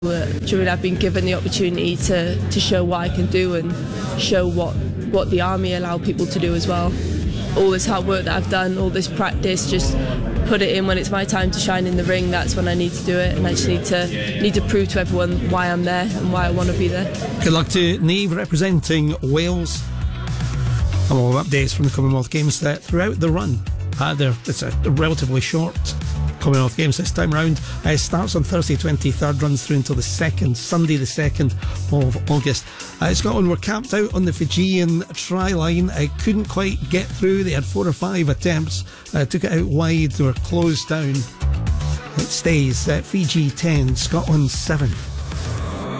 During I've been given the opportunity to show what I can do and show what the army allow people to do as well. All this hard work that I've done, all this practice, just put it in when it's my time to shine in the ring. That's when I need to do it, and I just need to prove to everyone why I'm there and why I want to be there. Good luck to Niamh representing Wales. And we'll have updates from the Commonwealth Games throughout the run. It's a relatively short Commonwealth Games this time round. Starts on Thursday 23rd, runs through until the 2nd, Sunday the 2nd of August. Scotland were capped out on the Fijian try line. Couldn't quite get through. They had 4 or 5 attempts, took it out wide, they were closed down. It stays Fiji 10, Scotland 7.